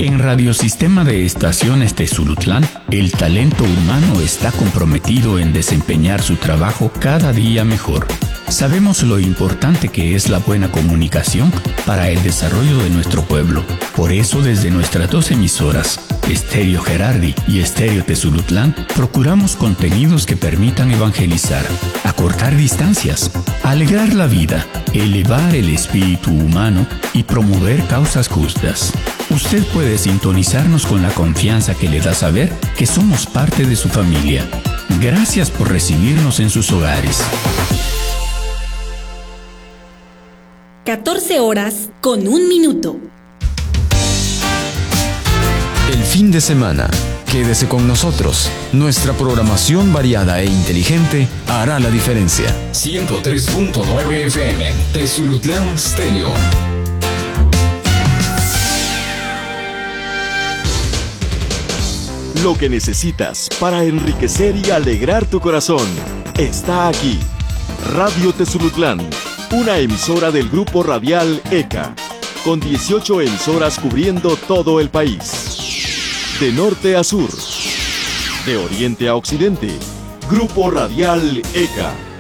En Radiosistema de Estaciones Tezulutlán, el talento humano está comprometido en desempeñar su trabajo cada día mejor. Sabemos lo importante que es la buena comunicación para el desarrollo de nuestro pueblo. Por eso, desde nuestras 2 emisoras, Estéreo Gerardi y Estéreo Tezulutlán, procuramos contenidos que permitan evangelizar, acortar distancias, alegrar la vida, elevar el espíritu humano y promover causas justas. Usted puede sintonizarnos con la confianza que le da saber que somos parte de su familia. Gracias por recibirnos en sus hogares. 14:01. El fin de semana. Quédese con nosotros. Nuestra programación variada e inteligente hará la diferencia. 103.9 FM, Tezulutlán Stereo. Lo que necesitas para enriquecer y alegrar tu corazón está aquí. Radio Tezulutlán, una emisora del Grupo Radial ECA, con 18 emisoras cubriendo todo el país. De norte a sur, de oriente a occidente, Grupo Radial ECA.